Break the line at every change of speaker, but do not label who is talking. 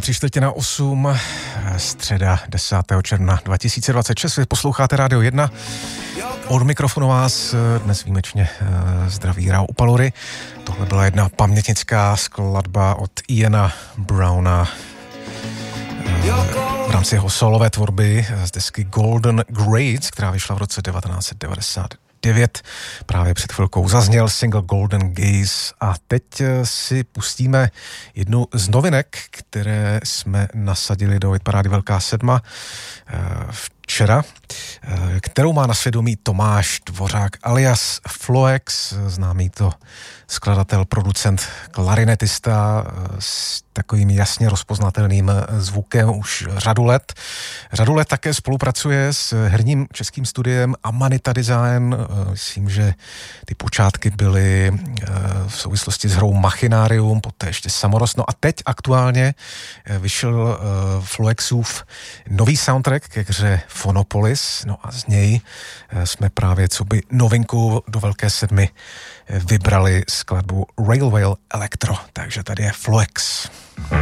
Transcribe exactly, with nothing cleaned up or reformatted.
tři čtvrtě na osm, středa desátého června dva tisíce dvacet šest. Vy posloucháte Rádio jedna. Od mikrofonu vás dnes výjimečně zdraví Rao Upalory. Tohle byla jedna pamětnická skladba od Iana Browna v rámci jeho solové tvorby z desky Golden Grades, která vyšla v roce devatenáct set devadesát devět. Právě před chvilkou zazněl single Golden Gaze a teď si pustíme jednu z novinek, které jsme nasadili do hitparády Velká sedma včera, kterou má na svědomí Tomáš Dvořák alias Floex, známý to skladatel, producent, klarinetista s takovým jasně rozpoznatelným zvukem už řadu let. Řadu let také spolupracuje s herním českým studiem Amanita Design. Myslím, že ty počátky byly v souvislosti s hrou Machinarium, poté ještě Samorost. No a teď aktuálně vyšel Floexův nový soundtrack ke hře Phonopolis. No a z něj jsme právě co by novinku do Velké sedmy vybrali skladbu Railway Electro. Takže tady je Floex.